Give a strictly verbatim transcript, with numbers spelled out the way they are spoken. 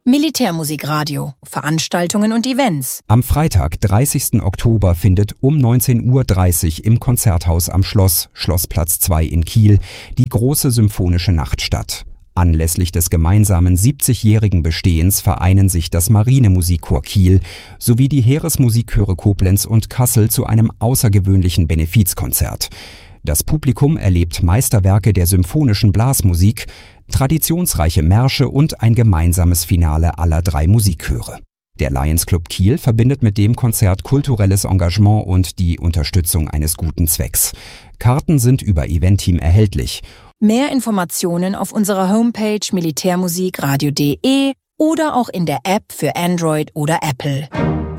Militärmusikradio, Veranstaltungen und Events. Am Freitag, dreißigsten Oktober, findet um neunzehn Uhr dreißig im Konzerthaus am Schloss, Schlossplatz zwei in Kiel, die große symphonische Nacht statt. Anlässlich des gemeinsamen siebzigjährigen Bestehens vereinen sich das Marinemusikchor Kiel sowie die Heeresmusikchöre Koblenz und Kassel zu einem außergewöhnlichen Benefizkonzert. Das Publikum erlebt Meisterwerke der symphonischen Blasmusik, traditionsreiche Märsche und ein gemeinsames Finale aller drei Musikchöre. Der Lions Club Kiel verbindet mit dem Konzert kulturelles Engagement und die Unterstützung eines guten Zwecks. Karten sind über Eventeam erhältlich. Mehr Informationen auf unserer Homepage militärmusikradio punkt de oder auch in der App für Android oder Apple.